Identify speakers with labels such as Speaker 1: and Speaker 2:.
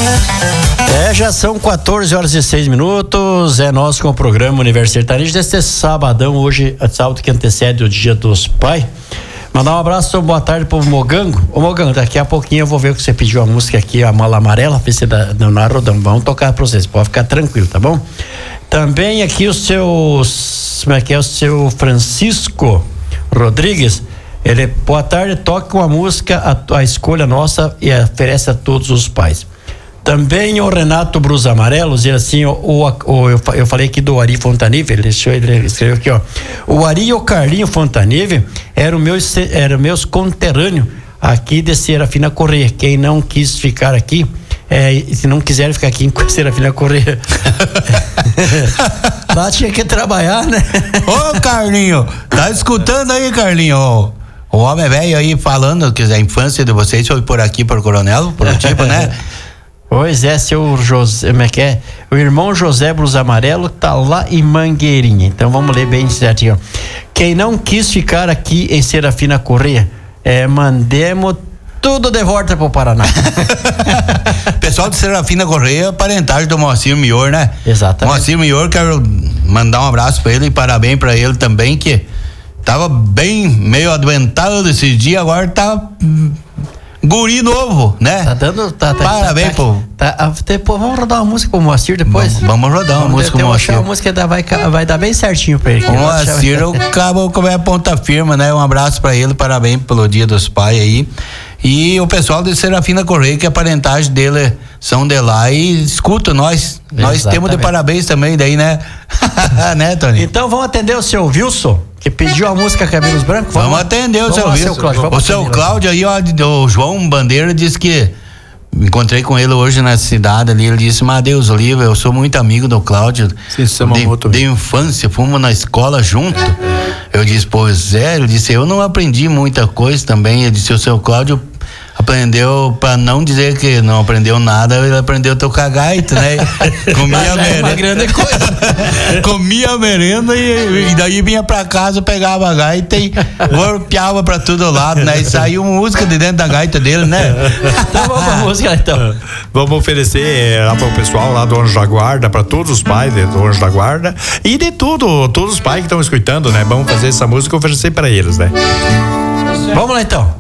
Speaker 1: Já são 14h06. É nós com o programa Universitário deste sabadão, hoje é sábado que antecede o Dia dos Pais. Mandar um abraço, boa tarde pro Mogango. Ô Mogango, daqui a pouquinho eu vou ver que você pediu a música aqui, a Mala Amarela, na Rodão. Vamos tocar pra vocês, pode ficar tranquilo, tá bom? Também aqui o seu, como é que é, o seu Francisco Rodrigues. Ele, boa tarde, toca uma música, a escolha nossa, e oferece a todos os pais. Também o Renato Brus Amarelos, e assim, eu falei aqui do Ari Fontanive, ele escreveu aqui, ó. O Ari e o Carlinho Fontanive eram meus conterrâneos aqui de Serafina Corrêa. Quem não quis ficar aqui, se não quiser ficar aqui em Serafina Corrêa, lá tinha que trabalhar, né?
Speaker 2: Ô Carlinho, tá escutando aí, Carlinho? O homem velho aí falando que a infância de vocês foi por aqui, por Coronel, por tipo, né?
Speaker 1: Pois é, seu José, como é que é? O irmão José Brus Amarelo tá lá em Mangueirinha. Então vamos ler bem certinho. Quem não quis ficar aqui em Serafina Corrêa, mandemos tudo de volta pro Paraná.
Speaker 2: Pessoal de Serafina Corrêa, parentagem do Moacir Mior, né?
Speaker 1: Exatamente.
Speaker 2: Moacir Mior, quero mandar um abraço pra ele e parabéns pra ele também, que tava bem, meio adoentado desses dias, agora tá guri novo, né?
Speaker 1: Tá dando.
Speaker 2: Parabéns, pô.
Speaker 1: Depois vamos rodar uma música com o Moacir depois?
Speaker 2: Vamos rodar uma música com o Moacir.
Speaker 1: Uma música vai dar bem certinho pra ele.
Speaker 2: O Moacir, o cabo como é ponta firma, né? Um abraço pra ele, parabéns pelo Dia dos Pais aí. E o pessoal de Serafina Corrêa, que a parentagem dele são de lá e escuta nós. Nós temos de parabéns também daí, né? Né, Tony?
Speaker 1: Então vamos atender o seu Wilson, que pediu a música Cabelos Brancos.
Speaker 2: Vamos atender o seu Wilson. O seu Cláudio aí, ó, o João Bandeira disse que encontrei com ele hoje na cidade ali, ele disse, mas Deus livre, eu sou muito amigo do Cláudio de infância, fomos na escola junto. Eu disse, pois é, ele disse, eu não aprendi muita coisa também. Ele disse, o seu Cláudio aprendeu, pra não dizer que não aprendeu nada, ele aprendeu a tocar gaita, né? Comia merenda. Uma grande coisa. Comia merenda e daí vinha pra casa, pegava a gaita e golpeava pra todo lado, né? E saiu música de dentro da gaita dele, né?
Speaker 1: Então vamos pra música, então.
Speaker 3: Vamos oferecer lá pro pessoal lá do Anjo da Guarda, pra todos os pais do Anjo da Guarda e de todos os pais que estão escutando, né? Vamos fazer essa música e oferecer pra eles, né?
Speaker 1: Vamos lá, então.